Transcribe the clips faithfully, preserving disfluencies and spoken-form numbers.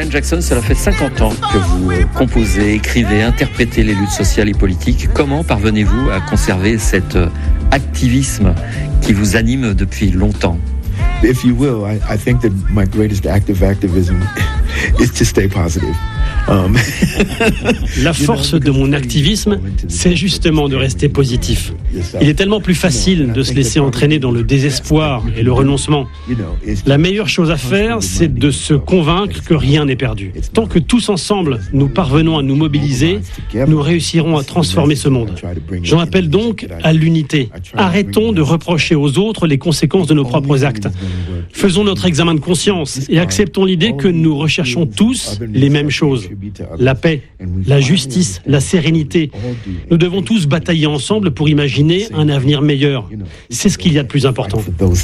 Brian Jackson, cela fait cinquante ans que vous composez, écrivez, interprétez les luttes sociales et politiques. Comment parvenez-vous à conserver cet activisme qui vous anime depuis longtemps? If you will, I, I think that my greatest act of activism is to stay positive. Um, La force de mon activisme, c'est justement de rester positif. Il est tellement plus facile de se laisser entraîner dans le désespoir et le renoncement. La meilleure chose à faire, c'est de se convaincre que rien n'est perdu. Tant que tous ensemble, nous parvenons à nous mobiliser, nous réussirons à transformer ce monde. J'en appelle donc à l'unité. Arrêtons de reprocher aux autres les conséquences de nos propres actes. Faisons notre examen de conscience et acceptons l'idée que nous recherchons tous les mêmes choses. La paix, la justice, la sérénité. Nous devons tous batailler ensemble pour imaginer un avenir meilleur. C'est ce qu'il y a de plus important.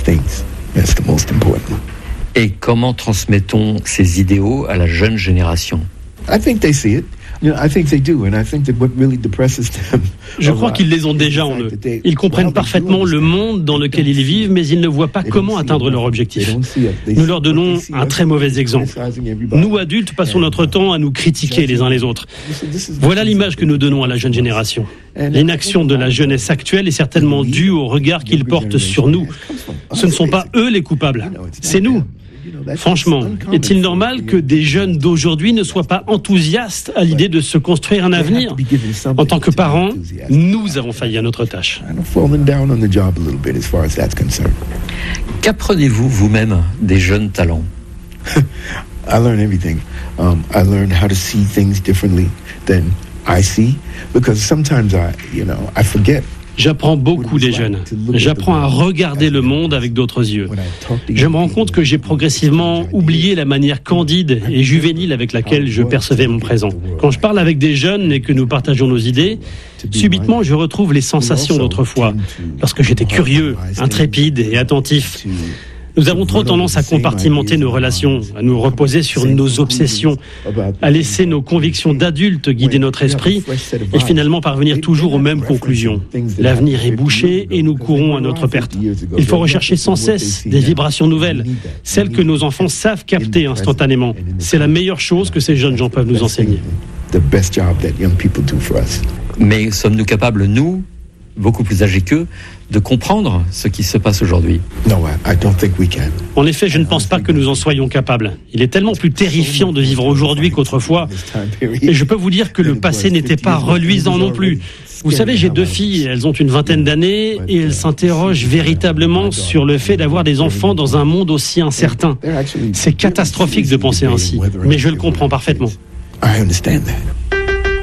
Et comment transmettons ces idéaux à la jeune génération? Je crois qu'ils les ont déjà en eux. Ils comprennent parfaitement le monde dans lequel ils vivent, mais ils ne voient pas comment atteindre leur objectif. Nous leur donnons un très mauvais exemple. Nous, adultes, passons notre temps à nous critiquer les uns les autres. Voilà l'image que nous donnons à la jeune génération. L'inaction de la jeunesse actuelle est certainement due au regard qu'ils portent sur nous. Ce ne sont pas eux les coupables, c'est nous. Franchement, est-il normal que des jeunes d'aujourd'hui ne soient pas enthousiastes à l'idée de se construire un avenir? En tant que parents, nous avons failli à notre tâche. Qu'apprenez-vous vous-même des jeunes talents? I learn everything. Um, I learn how to see things differently than I see, because sometimes I, you know, I forget. J'apprends beaucoup des jeunes. J'apprends à regarder le monde avec d'autres yeux. Je me rends compte que j'ai progressivement oublié la manière candide et juvénile avec laquelle je percevais mon présent. Quand je parle avec des jeunes et que nous partageons nos idées, subitement je retrouve les sensations d'autrefois, lorsque j'étais curieux, intrépide et attentif. Nous avons trop tendance à compartimenter nos relations, à nous reposer sur nos obsessions, à laisser nos convictions d'adultes guider notre esprit et finalement parvenir toujours aux mêmes conclusions. L'avenir est bouché et nous courons à notre perte. Il faut rechercher sans cesse des vibrations nouvelles, celles que nos enfants savent capter instantanément. C'est la meilleure chose que ces jeunes gens peuvent nous enseigner. Mais sommes-nous capables, nous, beaucoup plus âgés qu'eux, de comprendre ce qui se passe aujourd'hui? En effet, je ne pense pas que nous en soyons capables. Il est tellement plus terrifiant de vivre aujourd'hui qu'autrefois. Et je peux vous dire que le passé n'était pas reluisant non plus. Vous savez, j'ai deux filles, elles ont une vingtaine d'années et elles s'interrogent véritablement sur le fait d'avoir des enfants dans un monde aussi incertain. C'est catastrophique de penser ainsi, mais je le comprends parfaitement. I understand that.